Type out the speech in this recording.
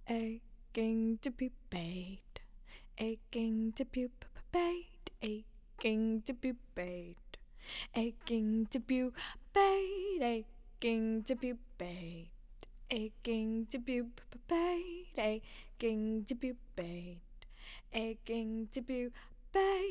aching to pupate, aching to pupate, aching to pupate, aching to pupate, aching to pupate, aching to pupate, aching to pupate, aching to pupate.